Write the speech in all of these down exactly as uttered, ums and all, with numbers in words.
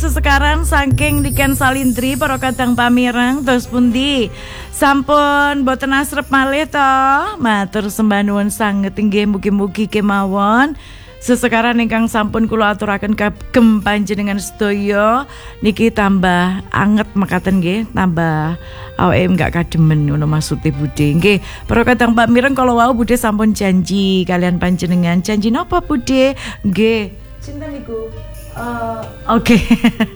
sesekaran saking Diken Salindri para kadang pamireng terus pundi sampun boten asrep malih to. Matur sembah nuwun sanget inggih mugi-mugi kemawon sesekaran ingkang sampun kula aturaken kagem panjenengan sedaya niki tambah anget mekaten nggih, tambah awake enggak kademen ngono maksude Budhe. Nggih, para kadang pamireng kala wau Budhe sampun janji kalian panjenengan. Janji napa Budhe? Nggih, sinten niku? Uh, Oke, okay.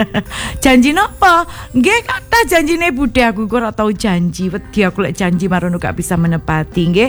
Janji nopo? Nggih kata janjine Budhe aku kok ora tau janji. Wedi aku lek janji marono gak bisa menepati nggih.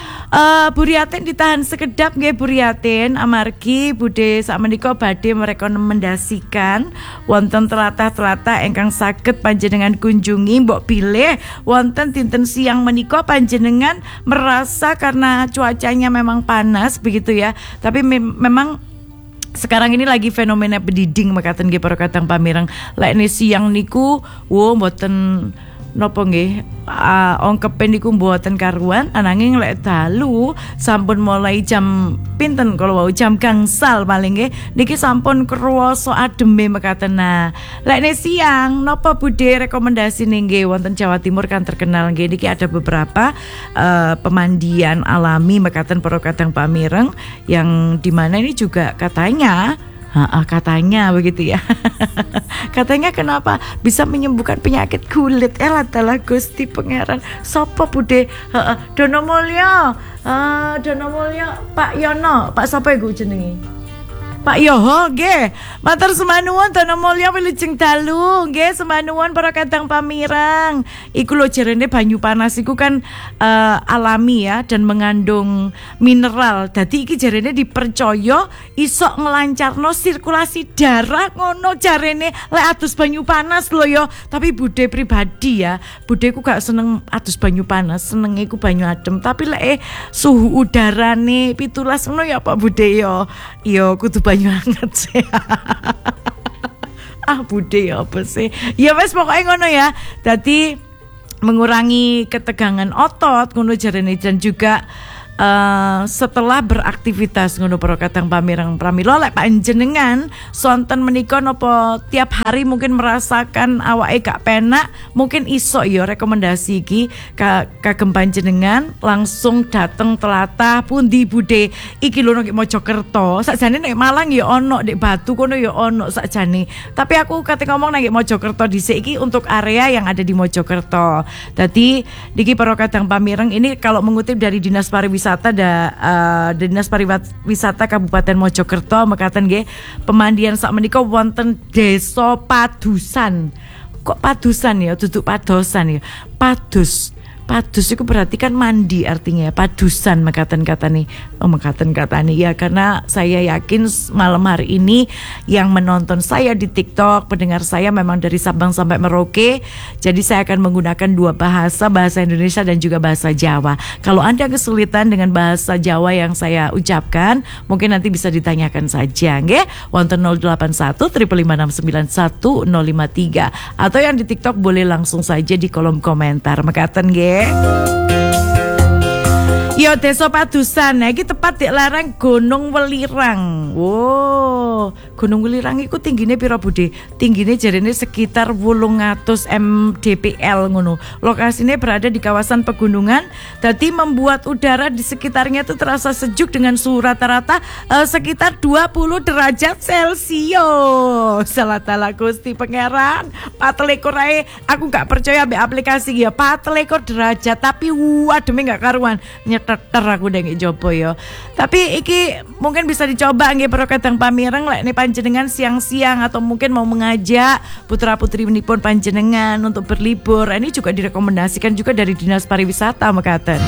Uh, Buriatin ditahan sekedap nggih Buriatin amargi Budhe sakmenika badhe merekomendasikan wonten tlatah-tlatah ingkang saged panjenengan kunjungi. Mbok pilih wonten dinten siang menika panjenengan merasa karena cuacanya memang panas begitu ya. Tapi me- memang sekarang ini lagi fenomena bediding mekaten nggih para kadang pamireng. Lek ne siang niku wo mboten napa nggih uh, ongkepe niku mboten karuan ananging lek dalu sampun mulai jam pinten kalau wau jam gangsal paling nggih niki sampun krasa ademe mekaten. Nah lek ne siang napa Budhe rekomendasi nggih wonten Jawa Timur kan terkenal nggih niki ada beberapa uh, pemandian alami mekaten para kadang pamireng yang dimana ini juga katanya Ha, katanya begitu ya. Katanya kenapa bisa menyembuhkan penyakit kulit. Elah dalah Gusti Pangeran. Sopo Budhe? Heeh, Dono Mulya. Ah, Dono Mulya Pak Yono. Pak sapa iku jenenge? Pak Yoho nggih. Matur sembah nuwun Dono Mulya wilujeng dalu nggih sembah nuwun para kadang pamireng. Iku lho jarene banyu panas iku kan uh, alami ya dan mengandung mineral. Dadi iki jarene dipercaya iso nglancarno sirkulasi darah ngono jarene lek adus banyu panas lho ya. Tapi Budhe pribadi ya, Budhe ku gak seneng adus banyu panas, senenge ku banyu adem. Tapi lek eh, suhu udarane pitulas ngono ya Pak Budhe ya. Ya kudu banyu hangat sih. Ah Budhe ya apa sih? Ya wes pokoknya ngono ya. Dadi mengurangi ketegangan otot ngono jarene dan juga Uh, setelah beraktivitas ngono para kadang pamireng pramila lek panjenengan sonten menika napa tiap hari mungkin merasakan awake gak penak mungkin iso ya rekomendasi iki kagem panjenengan langsung dateng telatah pundi Budhe iki lho nek Mojokerto sakjane nek Malang ya ono nek Batu kono ya ono sakjane tapi aku kate ngomong nek Mojokerto dhisik iki untuk area yang ada di Mojokerto. Dadi niki para kadang pamireng ini kalau mengutip dari Dinas Pariwisata Wisata da uh, Dinas Pariwisata Kabupaten Mojokerto mekaten nggih pemandian sakmenika wonten Desa Padusan. Kok Padusan ya duduk padosan ya. Padus. Padus itu berarti kan mandi artinya padusan mekaten katane. Oh mekaten katane ya karena saya yakin malam hari ini yang menonton saya di TikTok pendengar saya memang dari Sabang sampai Merauke. Jadi saya akan menggunakan dua bahasa, bahasa Indonesia dan juga bahasa Jawa. Kalau Anda kesulitan dengan bahasa Jawa yang saya ucapkan, mungkin nanti bisa ditanyakan saja nggih. Wonten nol delapan satu lima lima enam sembilan satu nol lima tiga atau yang di TikTok boleh langsung saja di kolom komentar mekaten nggih. Yo Desa Padusan, nah iki tepat di lereng Gunung Welirang. Wow, Gunung Welirang iku tinggine pira Budhe? Tinggine jarene sekitar wolung atus mdpl ngono. Lokasinya berada di kawasan pegunungan, jadi membuat udara di sekitarnya itu terasa sejuk dengan suhu rata-rata uh, sekitar dua puluh derajat Celcius. Salah tala Gusti Pangeran. Patelikur ae aku gak percaya ambek aplikasi ya. Patelikur derajat tapi wah demi gak karuan. Teter aku udah nggak coba ya. Tapi iki mungkin bisa dicoba nggih para kadang pamireng lek ne panjenengan siang-siang atau mungkin mau mengajak putra-putri nipun panjenengan untuk berlibur. Ini juga direkomendasikan juga dari Dinas Pariwisata mekaten.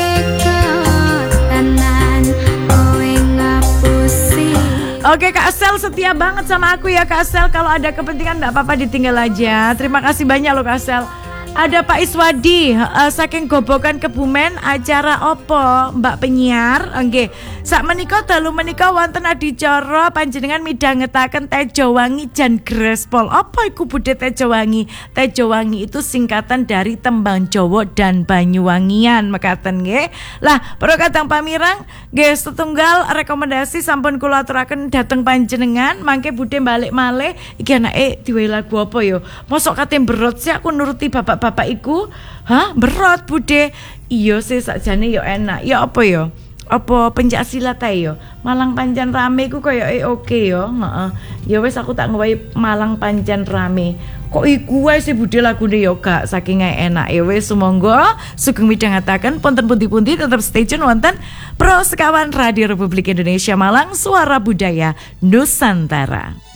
Oke Kak Sel setia banget sama aku ya Kak Sel. Kalau ada kepentingan gak apa-apa ditinggal aja. Terima kasih banyak loh Kak Sel. Ada Pak Iswadi, uh, saking Gobokan Kebumen, acara opo Mbak penyiar? Nggih. Sak menika dalu menika wonten adicara panjenengan midhangetaken Tejo Wangi jan Grespol. Apa iku budhe Tejo Wangi? Tejo Wangi itu singkatan dari tembang Jawa dan Banyuwangian mekaten nggih. Lah, para kadang pamirang, nggih setunggal rekomendasi sampun kula aturaken dhateng panjenengan, mangke budhe balik malih iki anake diwehi lagu apa ya? Mosok kate berot sih aku nuruti bapak-bapak iku. Hah, berot budhe. Iya sih sakjane ya enak. Ya apa ya? Apa pencak silat ae yo. Malang pancen rame ku koyoke oke yo, heeh. Ya wis aku tak ngowahi Malang pancen rame. Kok iku wae sih budhe lagune yo gak saking enak. Ya wis sumangga sugeng midhangetaken ponten pundi-pundi tetep stay tune wonten Pro Sekawan Radio Republik Indonesia Malang, Suara Budaya Nusantara.